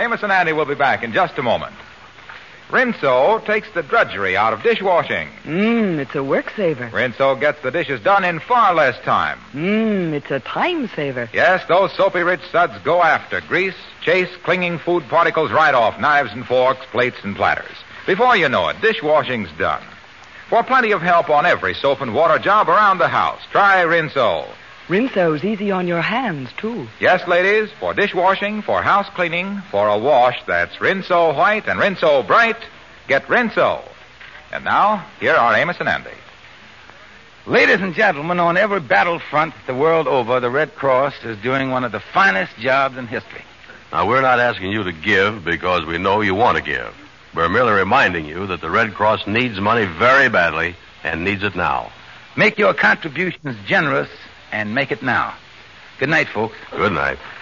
Amos and Andy will be back in just a moment. Rinso takes the drudgery out of dishwashing. It's a work saver. Rinso gets the dishes done in far less time. It's a time saver. Yes, those soapy-rich suds go after grease, chase clinging food particles right off knives and forks, plates and platters. Before you know it, dishwashing's done. For plenty of help on every soap and water job around the house, try Rinso. Rinso's easy on your hands, too. Yes, ladies, for dishwashing, for house cleaning, for a wash that's Rinso white and Rinso bright, get Rinso. And now, here are Amos and Andy. Ladies and gentlemen, on every battlefront the world over, the Red Cross is doing one of the finest jobs in history. Now, we're not asking you to give because we know you want to give. We're merely reminding you that the Red Cross needs money very badly and needs it now. Make your contributions generous and make it now. Good night, folks. Good night.